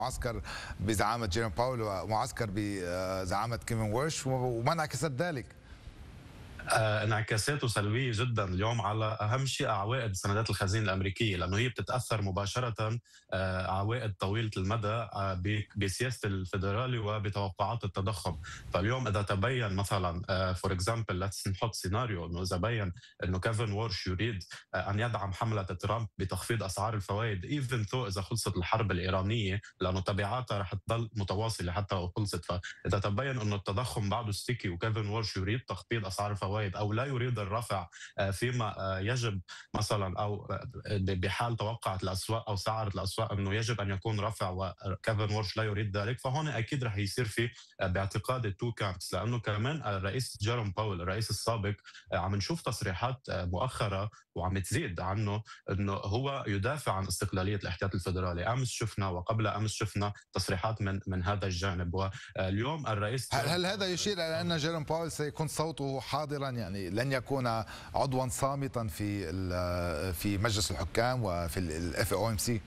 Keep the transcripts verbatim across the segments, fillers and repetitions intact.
معسكر بزعامة جيرين باول ومعسكر بزعامة كيفن ويرش، وما انعكست ذلك؟ آه، انعكاساته سلبيه جدا اليوم على اهم شيء عوائد سندات الخزينه الامريكيه، لانه هي بتتاثر مباشره آه، عوائد طويله المدى آه، ب- بسياسه الفدرالي وبتوقعات التضخم. فاليوم اذا تبين مثلا فور اكزامبل ليتس نحط سيناريو انه اذا بين انه كيفن وورش يريد آه، ان يدعم حمله ترامب بتخفيض اسعار الفوائد ايفن ثو اذا خلصت الحرب الايرانيه، لانه تبعاتها رح تضل متواصله حتى لو خلصت. فاذا تبين انه التضخم بعده ستيكي وكيفن وورش يريد تخفيض اسعار الفوائد او لا يريد الرفع فيما يجب مثلا، او بحال توقعت الاسواق او سعرت الاسواق انه يجب ان يكون رفع وكيفن وورش لا يريد ذلك، فهون اكيد رح يصير في باعتقادي التو كامبس. لانه كمان الرئيس جيروم باول الرئيس السابق عم نشوف تصريحات مؤخره وعم تزيد عنه انه هو يدافع عن استقلاليه الاحتياط الفدرالي. امس شفنا وقبل امس شفنا تصريحات من من هذا الجانب، واليوم الرئيس هل, هل هذا يشير الى ان جيروم باول سيكون صوته حاضرا، يعني لن يكون عضوا صامتا في في مجلس الحكام وفي الاف او ام سي؟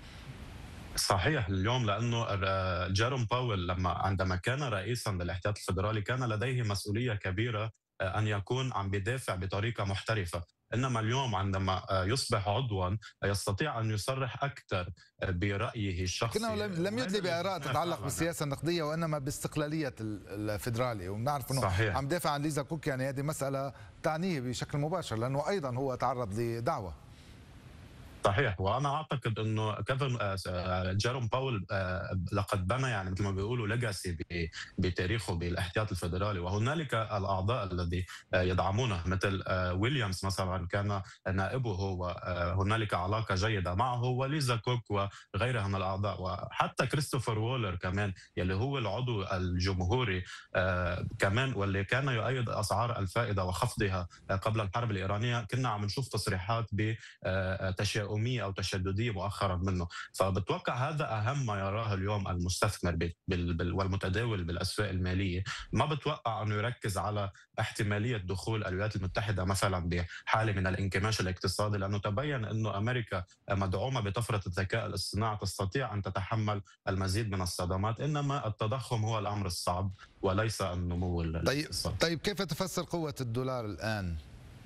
صحيح اليوم، لانه جيروم باول لما عندما كان رئيسا للاحتياط الفدرالي كان لديه مسؤوليه كبيره ان يكون عم بدافع بطريقه محترفه، انما اليوم عندما يصبح عضوا يستطيع ان يصرح اكثر برايه الشخصي، لكنه لم يدلي باراء تتعلق بالسياسه النقديه وانما باستقلاليه الفدرالي، ونعرف انه صحيح. عم دافع عن ليزا كوك، يعني هذه مساله تعنيه بشكل مباشر لانه ايضا هو تعرض لدعوه. صحيح، وانا اعتقد انه كيفن جيروم باول لقد بنى يعني مثل ما بيقولوا ليجاسي بتاريخه بالاحتياط الفدرالي، وهنالك الاعضاء الذي يدعمونه مثل ويليامز مثلا كان نائبه هو، هنالك علاقه جيده معه، وليزا كوك وغيرها من الاعضاء، وحتى كريستوفر وولر كمان يلي هو العضو الجمهوري كمان واللي كان يؤيد اسعار الفائده وخفضها قبل الحرب الايرانيه. كنا عم نشوف تصريحات بتشاؤم او تشدديه مؤخرا منه. فبتوقع هذا اهم ما يراه اليوم المستثمر والمتداول بالاسواق الماليه. ما بتوقع انه يركز على احتماليه دخول الولايات المتحده مثلا بحاله من الانكماش الاقتصادي، لانه تبين انه امريكا مدعومه بطفره الذكاء الاصطناعي تستطيع ان تتحمل المزيد من الصدمات، انما التضخم هو الامر الصعب وليس النمو الاقتصادي. طيب طيب كيف تفسر قوه الدولار الان؟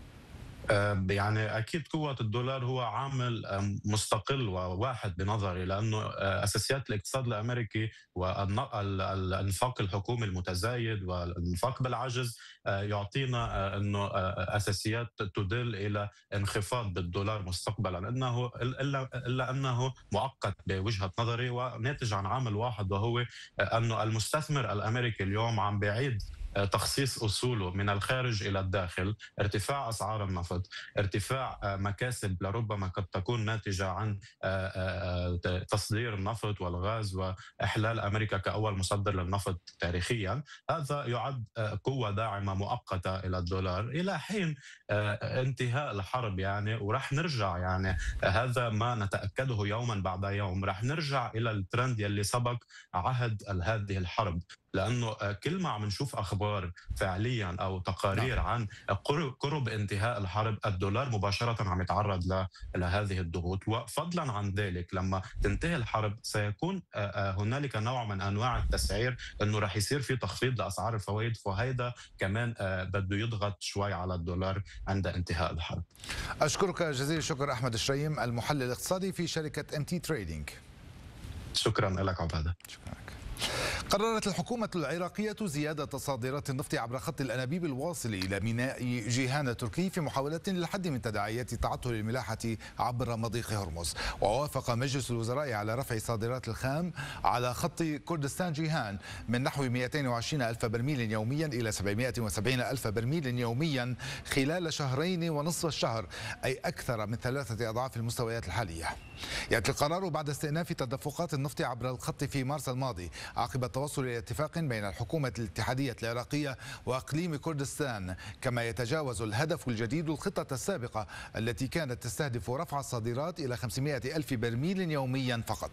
يعني أكيد قوة الدولار هو عامل مستقل وواحد بنظري، لأنه أساسيات الاقتصاد الأمريكي والإنفاق الحكومي المتزايد والإنفاق بالعجز يعطينا أنه أساسيات تدل إلى انخفاض بالدولار مستقبلا، إنه إلا, إلا أنه مؤقت بوجهة نظري وناتج عن عامل واحد، وهو أنه المستثمر الأمريكي اليوم عم بيعيد تخصيص أصوله من الخارج إلى الداخل. ارتفاع أسعار النفط، ارتفاع مكاسب لربما قد تكون ناتجة عن تصدير النفط والغاز وإحلال أمريكا كأول مصدر للنفط تاريخيا، هذا يعد قوة داعمة مؤقتة إلى الدولار إلى حين انتهاء الحرب يعني. ورح نرجع يعني هذا ما نتأكده يوما بعد يوم، رح نرجع إلى الترند يلي سبق عهد هذه الحرب، لانه كل ما عم نشوف اخبار فعليا او تقارير عن قرب انتهاء الحرب الدولار مباشره عم يتعرض لهذه الضغوط. وفضلا عن ذلك لما تنتهي الحرب سيكون هنالك نوع من انواع التسعير، انه رح يصير في تخفيض لاسعار الفوائد، فهيدا كمان بده يضغط شوي على الدولار عند انتهاء الحرب. اشكرك جزيل الشكر احمد الشريم، المحلل الاقتصادي في شركه ام تي تريدينج. شكرا لك عباده. شكرا لك. قررت الحكومة العراقية زيادة صادرات النفط عبر خط الأنابيب الواصل إلى ميناء جيهان التركي في محاولة للحد من تداعيات تعطل الملاحة عبر مضيق هرمز. ووافق مجلس الوزراء على رفع صادرات الخام على خط كردستان جيهان من نحو مئتين وعشرين ألف برميل يوميا إلى سبعمئة وسبعين ألف برميل يوميا خلال شهرين ونصف الشهر، أي أكثر من ثلاثة أضعاف المستويات الحالية. يأتي القرار بعد استئناف تدفقات النفط عبر الخط في مارس الماضي عقب التوصل إلى اتفاق بين الحكومة الاتحادية العراقية وإقليم كردستان، كما يتجاوز الهدف الجديد الخطة السابقة التي كانت تستهدف رفع الصادرات إلى خمسمئة ألف برميل يوميا فقط.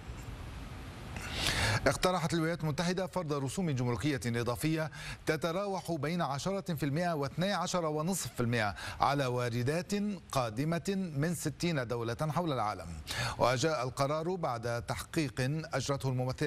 اقترحت الولايات المتحدة فرض رسوم جمركية إضافية تتراوح بين عشرة بالمئة واثني عشر فاصلة خمسة بالمئة على واردات قادمة من ستين دولة حول العالم. وجاء القرار بعد تحقيق أجرته الممثلة